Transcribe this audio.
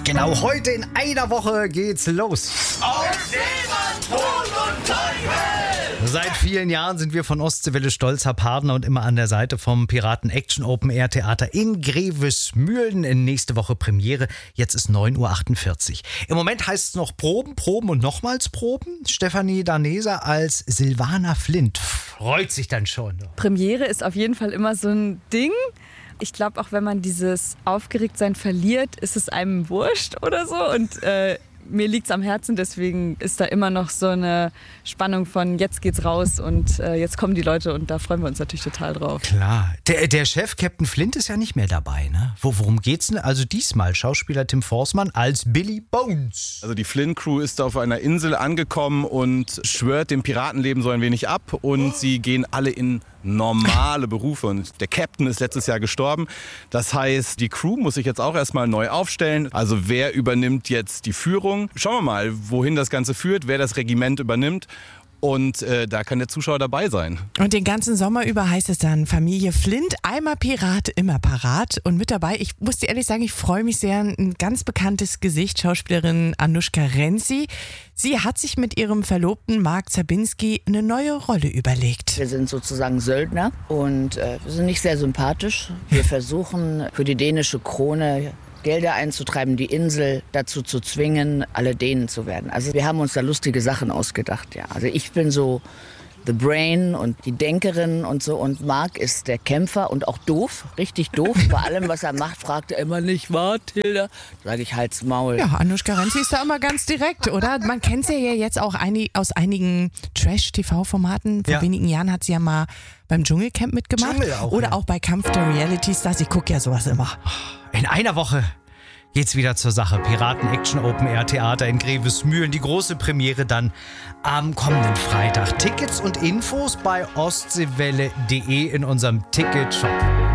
Genau, heute in einer Woche geht's los. Aus Seemann, Tod und Teufel! Seit vielen Jahren sind wir von Ostseewelle stolzer Partner und immer an der Seite vom Piraten Action Open Air Theater in Grevesmühlen. Nächste Woche Premiere. Jetzt ist 9.48 Uhr. Im Moment heißt es noch Proben, Proben und nochmals Proben. Stefanie Daneser als Silvana Flint freut sich dann schon. Premiere ist auf jeden Fall immer so ein Ding. Ich glaube, auch wenn man dieses Aufgeregtsein verliert, ist es einem wurscht oder so. Und mir liegt es am Herzen, deswegen ist da immer noch so eine Spannung von jetzt geht's raus und jetzt kommen die Leute und da freuen wir uns natürlich total drauf. Klar. Der Chef, Captain Flint, ist ja nicht mehr dabei, ne? Worum geht's denn? Also diesmal Schauspieler Tim Forsman als Billy Bones. Also die Flint-Crew ist auf einer Insel angekommen und schwört, dem Piratenleben so ein wenig ab und sie gehen alle in normale Berufe und der Captain ist letztes Jahr gestorben. Das heißt, die Crew muss sich jetzt auch erstmal neu aufstellen. Also wer übernimmt jetzt die Führung? Schauen wir mal, wohin das Ganze führt, wer das Regiment übernimmt. Und da kann der Zuschauer dabei sein. Und den ganzen Sommer über heißt es dann Familie Flint, einmal Pirat, immer parat. Und mit dabei, ich muss dir ehrlich sagen, ich freue mich sehr, ein ganz bekanntes Gesicht, Schauspielerin Anushka Renzi. Sie hat sich mit ihrem Verlobten Mark Zabinski eine neue Rolle überlegt. Wir sind sozusagen Söldner und wir sind nicht sehr sympathisch. Wir versuchen für die dänische Krone Gelder einzutreiben, die Insel dazu zu zwingen, alle Dänen zu werden. Also wir haben uns da lustige Sachen ausgedacht, ja. Also ich bin so the brain und die Denkerin und so und Mark ist der Kämpfer und auch doof, richtig doof. Bei allem, was er macht, fragt er immer nicht, wahr, Tilda? Sage ich, halt's Maul. Ja, Anushka Renzi ist da immer ganz direkt, oder? Man kennt sie ja jetzt auch aus einigen Trash-TV-Formaten. Vor wenigen Jahren hat sie ja mal beim Dschungelcamp mitgemacht. Oder auch bei Kampf der Reality-Stars. Ich gucke ja sowas immer. In einer Woche geht's wieder zur Sache. Piraten Action Open Air Theater in Grevesmühlen. Die große Premiere dann am kommenden Freitag. Tickets und Infos bei ostseewelle.de in unserem Ticketshop.